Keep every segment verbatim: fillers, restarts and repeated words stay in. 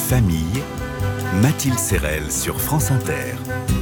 Famille, Mathilde Serrel sur France Inter.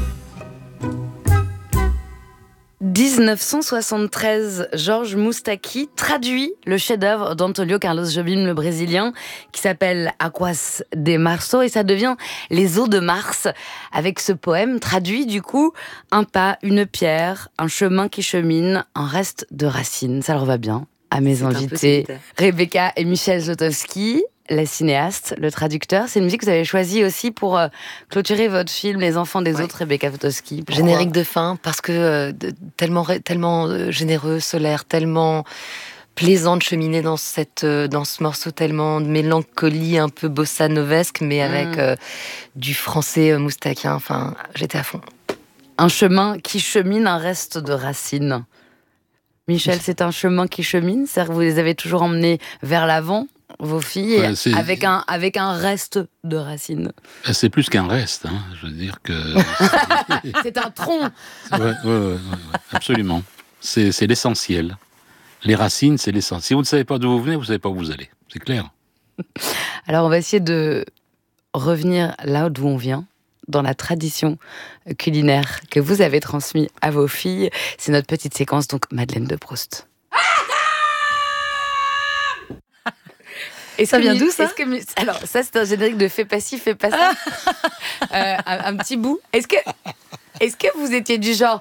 dix-neuf cent soixante-treize, Georges Moustaki traduit le chef-d'œuvre d'Antonio Carlos Jobim, le Brésilien, qui s'appelle Aguas de Março, et ça devient Les eaux de Mars, avec ce poème traduit du coup, un pas, une pierre, un chemin qui chemine, un reste de racines. Ça leur va bien à mes C'est invités, Rebecca et Michel Zlotowski, la cinéaste, le traducteur. C'est une musique que vous avez choisie aussi pour euh, clôturer votre film Les enfants des ouais. autres, Rebecca Zlotowski. Pourquoi ? Générique de fin, parce que euh, de, tellement, tellement euh, généreux, solaire, tellement plaisant de cheminer dans, cette, euh, dans ce morceau, tellement de mélancolie un peu bossa novesque, mais avec mmh. euh, du français euh, moustakien. Enfin, j'étais à fond. Un chemin qui chemine, un reste de racines. Michel, c'est un chemin qui chemine, c'est-à-dire que vous les avez toujours emmenés vers l'avant, vos filles, ouais, avec, un, avec un reste de racines. C'est plus qu'un reste, hein. Je veux dire que... c'est un tronc. Ouais, ouais, ouais, ouais, absolument. C'est, c'est l'essentiel. Les racines, c'est l'essentiel. Si vous ne savez pas d'où vous venez, vous ne savez pas où vous allez. C'est clair. Alors, on va essayer de revenir là d'où on vient, dans la tradition culinaire que vous avez transmise à vos filles. C'est notre petite séquence, donc Madeleine de Proust. Et ça vient d'où, ça ? Est-ce que, alors, ça, c'est un générique de Fais pas ci, fais pas ça. euh, un, un petit bout. Est-ce que, est-ce que vous étiez du genre...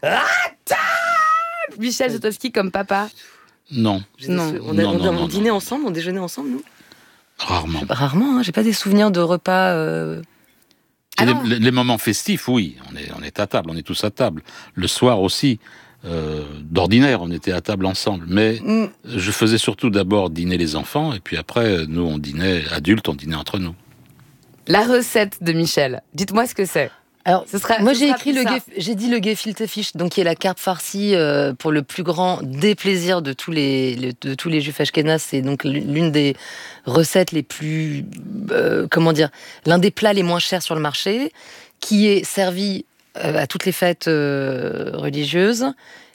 Michel Zlotowski comme papa ? Non. non. On, a, non, on, non, on non, dînait non. ensemble, on déjeunait ensemble, nous ? Rarement. Rarement, hein. J'ai pas des souvenirs de repas... Euh... Ah les, les moments festifs, oui, on est, on est à table, on est tous à table. Le soir aussi, euh, d'ordinaire, on était à table ensemble. Mais mm. je faisais surtout d'abord dîner les enfants, et puis après, nous, on dînait, adultes, on dînait entre nous. La recette de Michel, dites-moi ce que c'est. Alors, ce sera, moi, ce j'ai écrit le gef, j'ai dit le gefilte fish, donc qui est la carpe farcie euh, pour le plus grand déplaisir de tous les, les de tous les juifs ashkénazes. C'est donc l'une des recettes les plus, euh, comment dire, l'un des plats les moins chers sur le marché, qui est servi euh, à toutes les fêtes euh, religieuses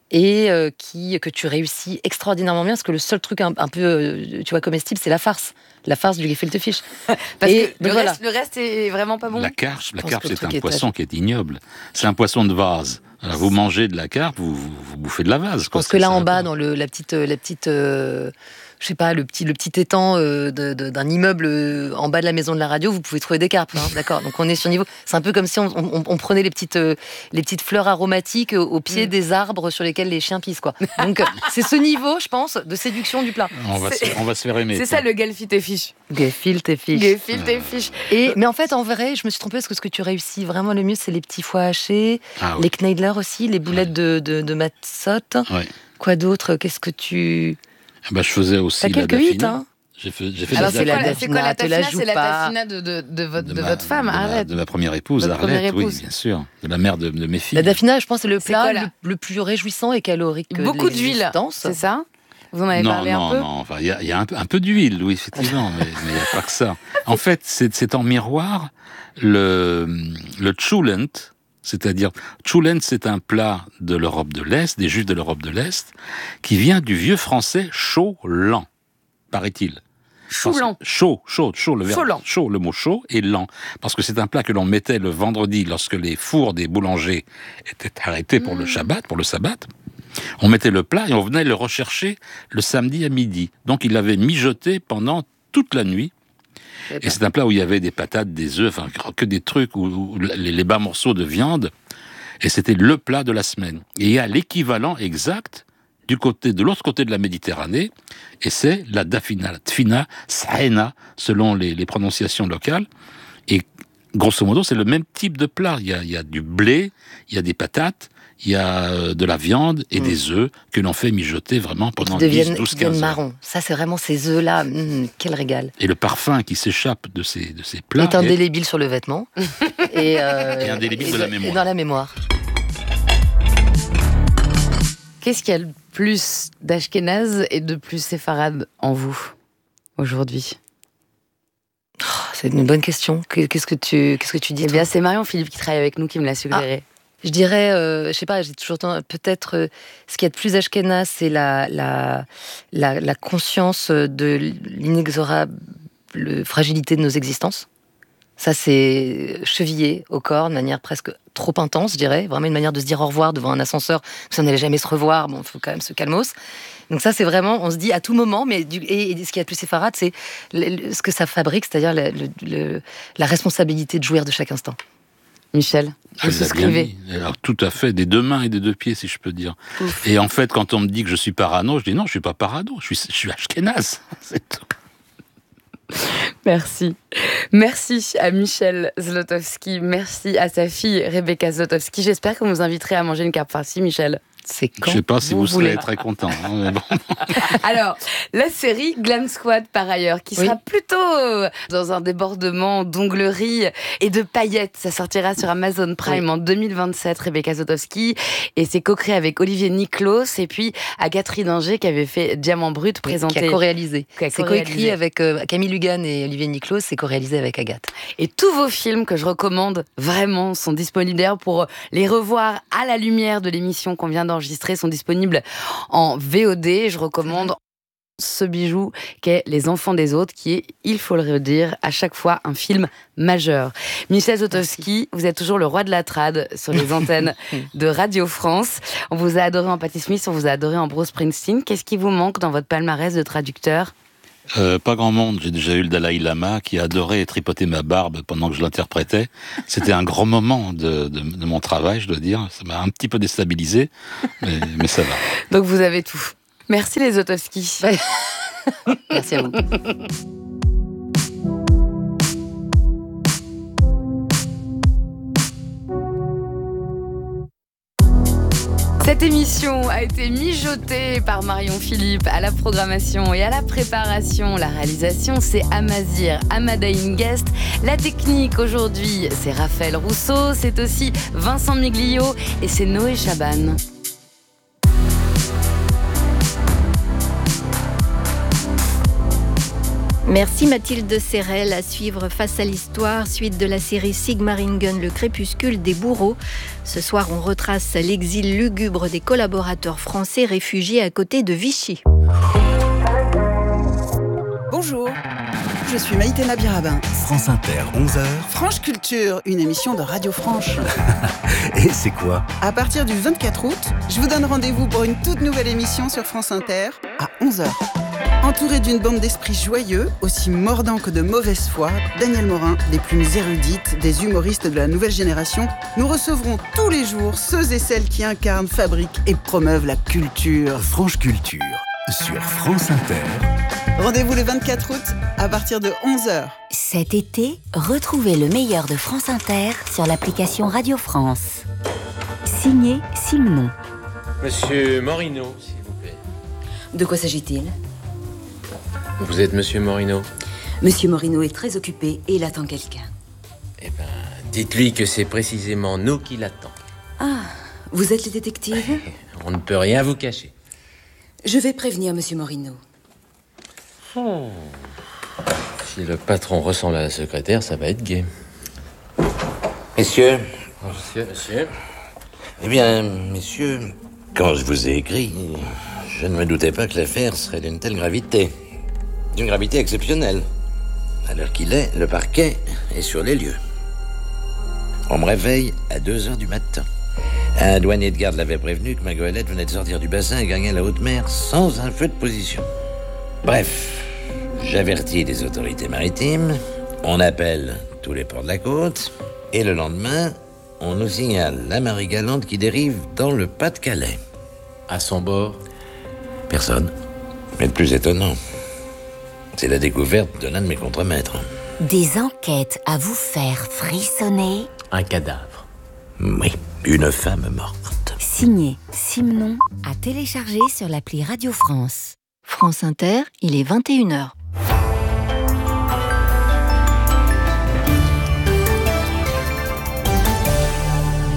et euh, qui que tu réussis extraordinairement bien, parce que le seul truc un, un peu, euh, tu vois, comestible, c'est la farce. La farce du gefilte fish. Parce et que le, voilà. reste, le reste est vraiment pas bon. La carpe, la carpe c'est un poisson qui est ignoble. C'est un poisson de vase. Alors, vous mangez de la carpe, vous, vous, vous bouffez de la vase. Je pense que là en bas, dans le, la petite, la petite, euh, je sais pas, le petit, le petit étang euh, de, de, d'un immeuble euh, en bas de la maison de la radio, vous pouvez trouver des carpes. Hein, d'accord. Donc on est sur niveau. C'est un peu comme si on, on, on prenait les petites, euh, les petites fleurs aromatiques au, au pied mm. des arbres sur lesquels les chiens pissent, quoi. Donc c'est ce niveau, je pense, de séduction du plat. On va, se, on va se faire aimer. C'est ça le gefilte fish. Gefilte fish. Gefilte euh... fish. Et mais en fait, en vrai, je me suis trompée parce que ce que tu réussis vraiment le mieux, c'est les petits foies hachés, ah, oui. les kneidler aussi, les boulettes ouais. de, de, de matzot. Ouais. Quoi d'autre ? Qu'est-ce que tu... Eh ben, je faisais aussi T'as la quelques dafina. huit, hein ? J'ai fait, j'ai fait Alors, la c'est, dafina. quoi, c'est quoi la tafina ? C'est la tafina de, de, de, votre, de, de ma, votre femme, de Arlette. Ma, de ma première épouse, votre Arlette, première épouse. Oui, bien sûr. De la mère de, de mes filles. La dafina, je pense, c'est le plat c'est le, le plus réjouissant et calorique. Beaucoup d'huile, c'est ça ? Vous en avez non, parlé non, un peu ? Non, non, enfin, il y a, y a un, un peu d'huile, oui, effectivement, mais il n'y a pas que ça. En fait, c'est, c'est en miroir, le, le tchoulent, c'est-à-dire, tchoulent, c'est un plat de l'Europe de l'Est, des Juifs de l'Europe de l'Est, qui vient du vieux français chaud-lent, paraît-il. Chaud-lent. Chaud, chaud, chaud, le verbe. Chaud-lent. Chaud, le mot chaud et lent. Parce que c'est un plat que l'on mettait le vendredi lorsque les fours des boulangers étaient arrêtés pour mmh. le Shabbat, pour le sabbat. On mettait le plat et on venait le rechercher le samedi à midi. Donc il l'avait mijoté pendant toute la nuit. Et, et ben. c'est un plat où il y avait des patates, des œufs, enfin que des trucs, où, où les, les bas morceaux de viande. Et c'était le plat de la semaine. Et il y a l'équivalent exact du côté, de l'autre côté de la Méditerranée, et c'est la dafina, la tfina, saena, selon les, les prononciations locales. Et grosso modo, c'est le même type de plat. Il y a, il y a du blé, il y a des patates, il y a de la viande et mmh. des œufs que l'on fait mijoter vraiment pendant dix, douze, quinze heures. Marron. Ça, c'est vraiment ces œufs-là. Mmh, quel régal. Et le parfum qui s'échappe de ces, de ces plats... est indélébile est... sur le vêtement. et, euh, et indélébile et de la mémoire. Et dans la mémoire. Qu'est-ce qu'il y a le plus d'ashkénaze et de plus séfarade en vous, aujourd'hui ? Oh, c'est une bonne question. Qu'est-ce que tu, qu'est-ce que tu dis ? Eh bien, c'est Marion-Philippe qui travaille avec nous qui me l'a suggéré. Ah. Je dirais, euh, je sais pas, j'ai toujours peut-être euh, ce qu'il y a de plus ashkénaze, c'est la, la, la, la conscience de l'inexorable fragilité de nos existences. Ça, c'est chevillé au corps, de manière presque trop intense, je dirais. Vraiment une manière de se dire au revoir devant un ascenseur, parce qu'on n'allait jamais se revoir. Bon, il faut quand même se calmos. Donc ça, c'est vraiment, on se dit à tout moment, mais du, et, et ce qui est le plus effarade, c'est le, le, ce que ça fabrique, c'est-à-dire le, le, le, la responsabilité de jouir de chaque instant. Michel, vous souscrivez? Alors, tout à fait, des deux mains et des deux pieds, si je peux dire. Ouf. Et en fait, quand on me dit que je suis parano, je dis non, je suis pas parano, je suis, je suis ashkénaze. C'est tout. Merci. Merci à Michel Zlotowski. Merci à sa fille Rebecca Zlotowski. J'espère que vous nous inviterez à manger une carpe farcie, Michel. C'est quand je ne sais pas si vous, vous serez très content. Hein, mais bon. Alors, la série Glam Squad, par ailleurs, qui sera oui. plutôt euh, dans un débordement d'onglerie et de paillettes. Ça sortira sur Amazon Prime oui. en deux mille vingt-sept, Rebecca Zlotowski. Et c'est co-créé avec Olivier Niclos et puis Agathe Ridinger qui avait fait Diamant Brut, présenté. Qui a co-réalisé. Qui a c'est co-réalisé. co-écrit avec euh, Camille Lugan et Olivier Niclos, c'est co-réalisé avec Agathe. Et tous vos films que je recommande vraiment sont disponibles d'ailleurs pour les revoir à la lumière de l'émission qu'on vient d'enregistrer. Sont disponibles en V O D. Je recommande ce bijou qu'est Les Enfants des Autres, qui est, il faut le redire, à chaque fois un film majeur. Michel Zlotowski, vous êtes toujours le roi de la trad sur les antennes de Radio France. On vous a adoré en Patti Smith, on vous a adoré en Bruce Springsteen. Qu'est-ce qui vous manque dans votre palmarès de traducteur ? Euh, pas grand monde. J'ai déjà eu le Dalai Lama qui adorait tripoter ma barbe pendant que je l'interprétais. C'était un grand moment de, de, de mon travail, je dois dire. Ça m'a un petit peu déstabilisé, mais, mais ça va. Donc vous avez tout. Merci les Zlotowski. Merci à vous. Cette émission a été mijotée par Marion Philippe à la programmation et à la préparation. La réalisation, c'est Amazir Amadaïn Guest. La technique aujourd'hui, c'est Raphaël Rousseau. C'est aussi Vincent Miglio et c'est Noé Chaban. Merci Mathilde Serrel. À suivre Face à l'Histoire, suite de la série Sigmaringen, le crépuscule des bourreaux. Ce soir, on retrace l'exil lugubre des collaborateurs français réfugiés à côté de Vichy. Bonjour, je suis Maïté Nabirabin. France Inter, onze heures. Franche Culture, une émission de Radio Franche. Et c'est quoi ? À partir du vingt-quatre août, je vous donne rendez-vous pour une toute nouvelle émission sur France Inter à onze heures. Entouré d'une bande d'esprits joyeux, aussi mordants que de mauvaise foi, Daniel Morin, des plumes érudites, des humoristes de la nouvelle génération, nous recevrons tous les jours ceux et celles qui incarnent, fabriquent et promeuvent la culture. Franche Culture, sur France Inter. Rendez-vous le vingt-quatre août, à partir de onze heures. Cet été, retrouvez le meilleur de France Inter sur l'application Radio France. Signé Simon. Monsieur Morino, s'il vous plaît. De quoi s'agit-il ? Vous êtes Monsieur Morino ? Monsieur Morino est très occupé et il attend quelqu'un. Eh ben, dites-lui que c'est précisément nous qui l'attendons. Ah, vous êtes les détectives ? On ne peut rien vous cacher. Je vais prévenir Monsieur Morino. Oh. Si le patron ressemble à la secrétaire, ça va être gai. Messieurs. Monsieur, monsieur. Eh bien, messieurs, quand je vous ai écrit, je ne me doutais pas que l'affaire serait d'une telle gravité. D'une gravité exceptionnelle. À l'heure qu'il est, le parquet est sur les lieux. On me réveille à deux heures du matin. Un douanier de garde l'avait prévenu que ma goélette venait de sortir du bassin et gagnait la haute mer sans un feu de position. Bref, j'avertis les autorités maritimes, on appelle tous les ports de la côte, et le lendemain, on nous signale la Marie Galante qui dérive dans le Pas-de-Calais. À son bord ? Personne. Mais le plus étonnant, c'est la découverte de l'un de mes contremaîtres. Des enquêtes à vous faire frissonner. Un cadavre. Oui, une femme morte. Signé Simon, à télécharger sur l'appli Radio France. France Inter, il est vingt et une heures.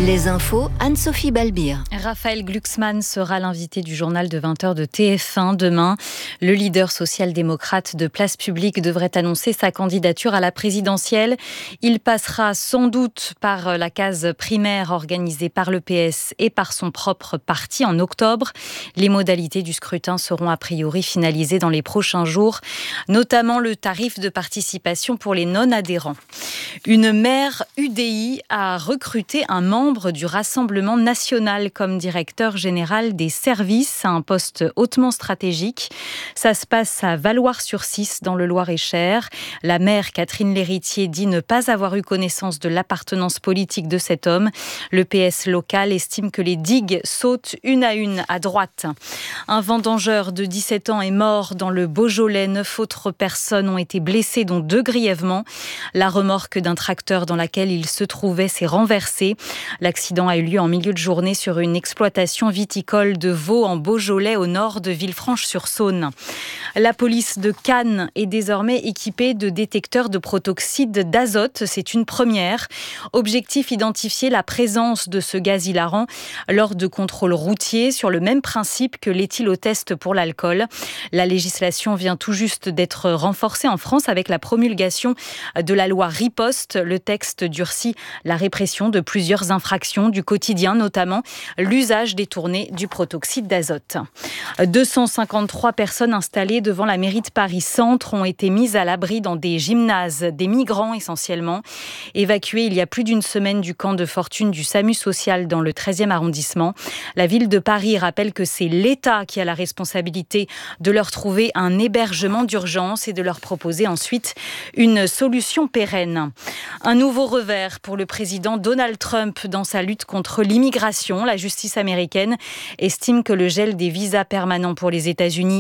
Les infos, Anne-Sophie Balbir. Raphaël Glucksmann sera l'invité du journal de vingt heures de T F un demain. Le leader social-démocrate de Place Publique devrait annoncer sa candidature à la présidentielle. Il passera sans doute par la case primaire organisée par le P S et par son propre parti en octobre. Les modalités du scrutin seront a priori finalisées dans les prochains jours, notamment le tarif de participation pour les non-adhérents. Une maire U D I a recruté un membre du Rassemblement national comme directeur général des services, à un poste hautement stratégique. Ça se passe à Valloires-sur-Cisse, dans le Loir-et-Cher. La maire Catherine L'Héritier dit ne pas avoir eu connaissance de l'appartenance politique de cet homme. Le P S local estime que les digues sautent une à une à droite. Un vendangeur de dix-sept ans est mort dans le Beaujolais. Neuf autres personnes ont été blessées, dont deux grièvement. La remorque d'un tracteur dans laquelle il se trouvait s'est renversée. L'accident a eu lieu en milieu de journée sur une exploitation viticole de Vaux en Beaujolais, au nord de Villefranche-sur-Saône. La police de Cannes est désormais équipée de détecteurs de protoxyde d'azote. C'est une première. Objectif, identifier la présence de ce gaz hilarant lors de contrôles routiers, sur le même principe que l'éthylotest pour l'alcool. La législation vient tout juste d'être renforcée en France avec la promulgation de la loi Riposte. Le texte durcit la répression de plusieurs infractions du quotidien, notamment l'usage détourné du protoxyde d'azote. deux cent cinquante-trois personnes installées devant la mairie de Paris-Centre ont été mises à l'abri dans des gymnases, des migrants essentiellement, évacués il y a plus d'une semaine du camp de fortune du SAMU social dans le treizième arrondissement. La ville de Paris rappelle que c'est l'État qui a la responsabilité de leur trouver un hébergement d'urgence et de leur proposer ensuite une solution pérenne. Un nouveau revers pour le président Donald Trump dans sa lutte contre l'immigration. La justice américaine estime que le gel des visas permanents pour les États-Unis